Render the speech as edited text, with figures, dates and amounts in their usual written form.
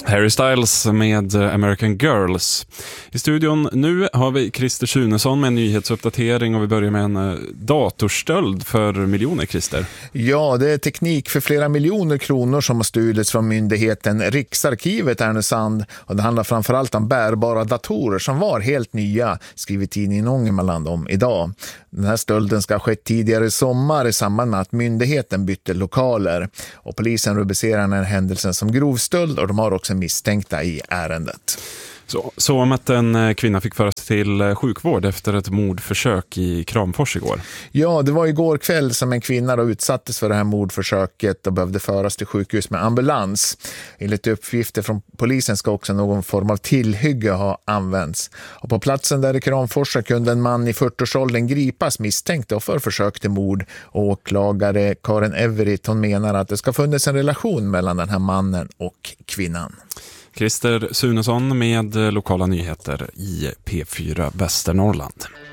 Harry Styles med American Girls. I studion nu har vi Christer Sunesson med en nyhetsuppdatering och vi börjar med en datorstöld för miljoner, Christer. Ja, det är teknik för flera miljoner kronor som har stulits från myndigheten Riksarkivet Härnösand och det handlar framförallt om bärbara datorer som var helt nya, skriver tidningen Ångermanland om idag. Den här stölden ska ha skett tidigare i sommar i samband med att myndigheten bytte lokaler och polisen rubricerar den här händelsen som grovstöld och de har också misstänkta i ärendet. Så om att en kvinna fick föras till sjukvård efter ett mordförsök i Kramfors igår. Ja, det var igår kväll som en kvinna då utsattes för det här mordförsöket och behövde föras till sjukhus med ambulans. Enligt uppgifter från polisen ska också någon form av tillhygge ha använts. Och på platsen där i Kramfors kunde en man i 40-årsåldern gripas misstänkt för försök till mord. Och åklagare Karin Everett, hon menar att det ska funnits en relation mellan den här mannen och kvinnan. Christer Sunesson med lokala nyheter i P4 Västernorrland.